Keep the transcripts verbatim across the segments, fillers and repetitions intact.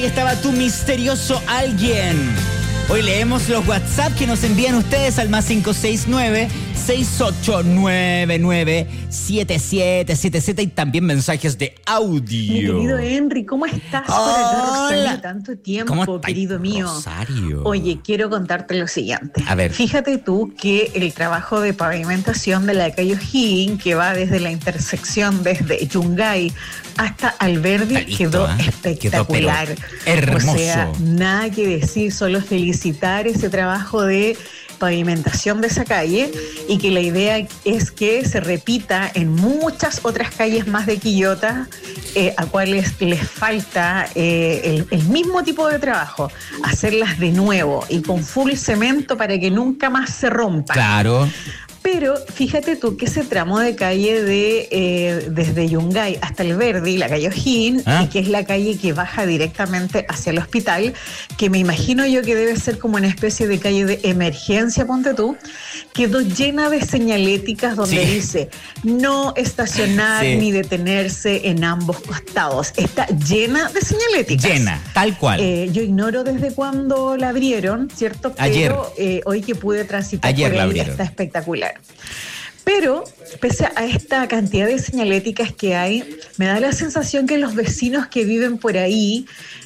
Ahí estaba tu misterioso alguien. Hoy leemos los WhatsApp que nos envían ustedes al más cinco seis nueve, seis ocho nueve nueve, siete siete siete siete y también mensajes de audio. Mi querido Henry, ¿cómo estás por acá, Rosario? Tanto tiempo, ¿Cómo estás, querido mío. Rosario? Oye, quiero contarte lo siguiente. A ver. Fíjate tú que el trabajo de pavimentación de la calle O'Higgins, que va desde la intersección desde Yungay hasta Alberdi, Listo, quedó ¿eh? espectacular. Quedó, hermoso. O sea, nada que decir, solo felicitar ese trabajo de pavimentación de esa calle y que la idea es que se repita en muchas otras calles más de Quillota, eh, a cuales les falta eh, el, el mismo tipo de trabajo, hacerlas de nuevo y con full cemento para que nunca más se rompan. Claro. Pero fíjate tú que ese tramo de calle de eh, desde Yungay hasta el Verdi, la calle O'Higgins, ¿Ah? y que es la calle que baja directamente hacia el hospital, que me imagino yo que debe ser como una especie de calle de emergencia, ponte tú, quedó llena de señaléticas donde Sí. dice no estacionar Sí. ni detenerse en ambos costados. Está llena de señaléticas. Llena, tal cual. Eh, yo ignoro desde cuándo la abrieron, ¿cierto? Ayer. Pero eh, hoy que pude transitar Ayer por la ahí, abrieron. está espectacular. Pero, pese a esta cantidad de señaléticas que hay, me da la sensación que los vecinos que viven por ahí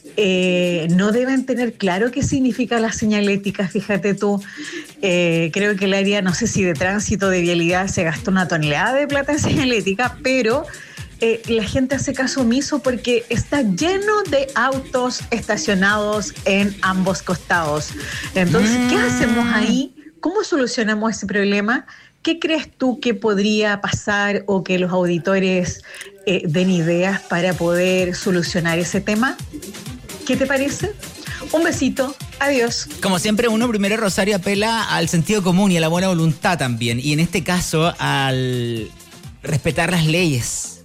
eh, no deben tener claro qué significa la señalética. Fíjate tú, eh, creo que el área, no sé si de tránsito, de vialidad, se gastó una tonelada de plata en señalética, pero eh, la gente hace caso omiso porque está lleno de autos estacionados en ambos costados. Entonces, ¿qué hacemos ahí? ¿Cómo solucionamos ese problema? ¿Qué crees tú que podría pasar o que los auditores eh, den ideas para poder solucionar ese tema? ¿Qué te parece? Un besito, adiós. Como siempre, uno primero, Rosario, apela al sentido común y a la buena voluntad también. Y en este caso, al respetar las leyes.